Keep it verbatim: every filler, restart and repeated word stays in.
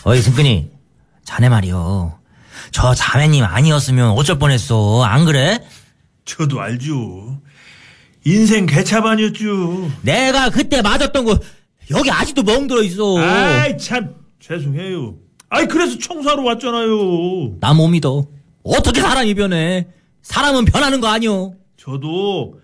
어이 승근이, 자네 말이여, 저 자매님 아니었으면 어쩔 뻔했어. 안 그래? 저도 알죠. 인생 개차반이었죠. 내가 그때 맞았던 거 여기 아직도 멍들어 있어. 아이 참 죄송해요. 아이 그래서 청소하러 왔잖아요. 나 못 믿어. 어떻게 사람이 변해? 사람은 변하는 거 아니오. 저도